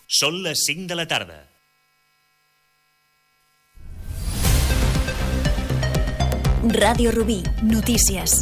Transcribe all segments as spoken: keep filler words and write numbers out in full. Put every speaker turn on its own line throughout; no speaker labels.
Són les cinc de la tarda.
Ràdio Rubí, notícies.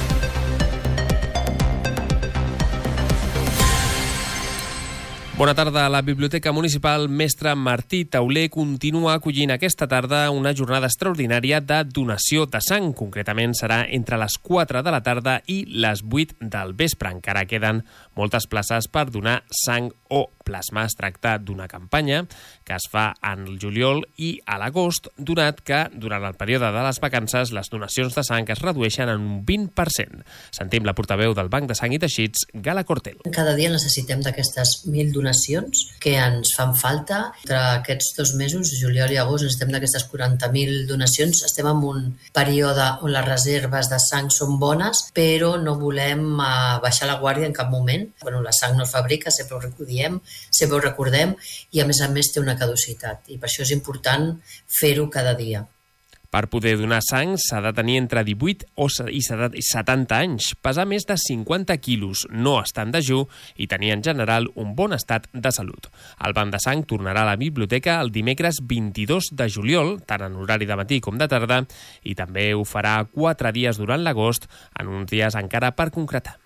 Bona tarda. La Biblioteca Municipal Mestre Martí Tauler continua acollint aquesta tarda una jornada extraordinària de donació de sang. Concretament serà entre les quatre de la tarda i les vuit del vespre. Encara queden moltes places per donar sang o plasma. Es tracta d'una campanya que es fa en el juliol i a l'agost, donat que durant el període de les vacances les donacions de sang es redueixen en un vint per cent. Sentim la portaveu del Banc de Sang i Teixits, Gala Cortel.
Cada dia necessitem d'aquestes mil donacions que ens fan falta. Entre aquests dos mesos, juliol i agost, necessitem d'aquestes quaranta mil donacions. Estem en un període on les reserves de sang són bones, però no volem uh, baixar la guàrdia en cap moment. Bueno, la sang no es fabrica, sempre ho recordem, sempre ho recordem i a més a més té una caducitat i per això és important fer-ho cada dia.
Per poder donar sang s'ha de tenir entre divuit i setanta anys, pesar més de cinquanta quilos, no estar en dejú i tenir en general un bon estat de salut. El banc de sang tornarà a la biblioteca el dimecres vint-i-dos de juliol, tant en horari de matí com de tarda, i també ho farà quatre dies durant l'agost, en uns dies encara per concretar.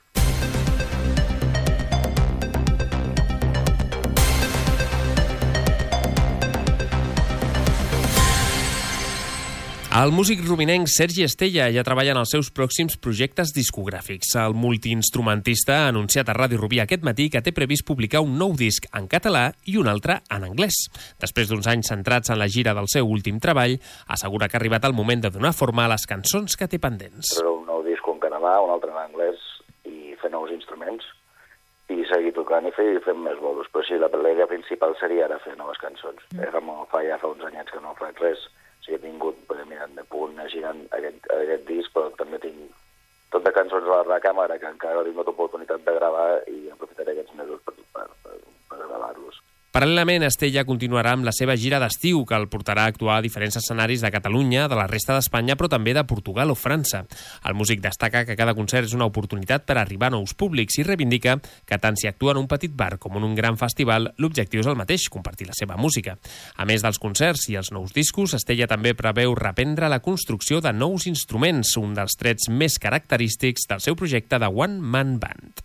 El músic rubinenc Sergi Estella ja treballa en els seus pròxims projectes discogràfics. El multiinstrumentista ha anunciat a Ràdio Rubí aquest matí que té previst publicar un nou disc en català i un altre en anglès. Després d'uns anys centrats en la gira del seu últim treball, assegura que ha arribat el moment de donar forma a les cançons que té pendents.
Un nou disc en català, un altre en anglès i fer nous instruments i seguir tocant i fer, i fer més bolos. Però sí, la idea principal seria ara fer noves cançons. Mm. Eh, fa ja fa uns anyets que no faig res. He tingut, mirant de punt, girant aquest, aquest disc, però també tinc tot de cançons a la recàmera que encara no he tingut oportunitat de gravar i aprofitaré aquests mesos per, per, per, per gravar-los.
Paral·lelament, Estella continuarà amb la seva gira d'estiu, que el portarà a actuar a diferents escenaris de Catalunya, de la resta d'Espanya, però també de Portugal o França. El músic destaca que cada concert és una oportunitat per arribar a nous públics i reivindica que tant si actua en un petit bar com en un gran festival, l'objectiu és el mateix, compartir la seva música. A més dels concerts i els nous discos, Estella també preveu reprendre la construcció de nous instruments, un dels trets més característics del seu projecte de One Man Band.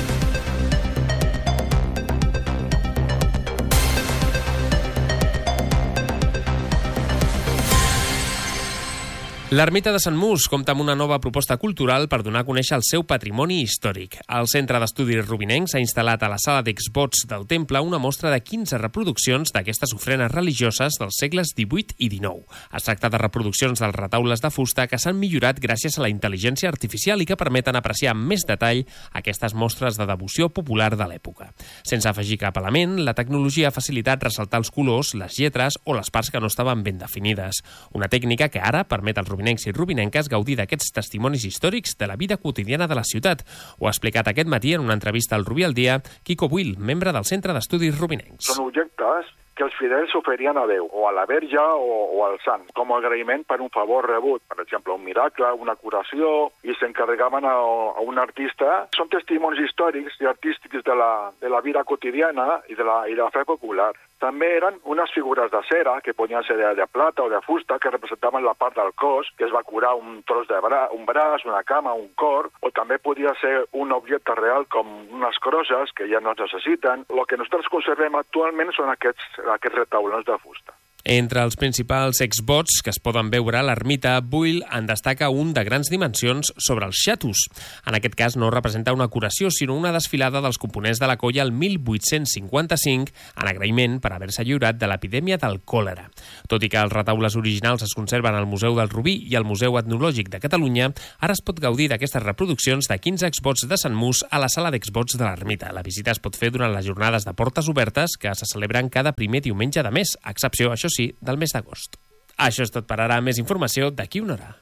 L'Ermita de Sant Mus compta amb una nova proposta cultural per donar a conèixer el seu patrimoni històric. El Centre d'Estudis Rubinencs ha instal·lat a la sala d'expots del temple una mostra de quinze reproduccions d'aquestes ofrenes religioses dels segles divuit i dinou. Es tracta de reproduccions dels retaules de fusta que s'han millorat gràcies a la intel·ligència artificial i que permeten apreciar amb més detall aquestes mostres de devoció popular de l'època. Sense afegir cap element, la tecnologia ha facilitat ressaltar els colors, les lletres o les parts que no estaven ben definides. Una tècnica que ara permet als rubinencs i rubinenques gaudir d'aquests testimonis històrics de la vida quotidiana de la ciutat. Ho ha explicat aquest matí en una entrevista al Rubí al Dia Quico Buil, membre del Centre d'Estudis Rubinencs.
Són objectes que els fidels oferien a Déu, o a la Verge o, o al Sant, com a agraïment per un favor rebut, per exemple, un miracle, una curació, i s'encarregaven a, a un artista. Són testimonis històrics i artístics de la, de la vida quotidiana i de la, i de la fe popular. També eren unes figures de cera, que podien ser de, de plata o de fusta, que representaven la part del cos, que es va curar un tros de bra, un braç, una cama, un cor, o també podia ser un objecte real com unes crosses que ja no es necessiten. El que nosaltres conservem actualment són aquests, aquests retaulons de fusta.
Entre els principals exvots que es poden veure a l'ermita, Buil en destaca un de grans dimensions sobre els xatus. En aquest cas no representa una curació, sinó una desfilada dels components de la colla el mil vuit-cents cinquanta-cinc en agraïment per haver-se lliurat de l'epidèmia del còlera. Tot i que els retaules originals es conserven al Museu del Rubí i al Museu Etnològic de Catalunya, ara es pot gaudir d'aquestes reproduccions de quinze exvots de Sant Mus a la sala d'exvots de l'ermita. La visita es pot fer durant les jornades de portes obertes que se celebren cada primer diumenge de mes, a excepció, això sí, del mes d'agost. Això és tot per ara. Més informació d'aquí una hora.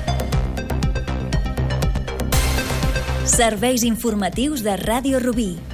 Serveis informatius de Ràdio Rubí.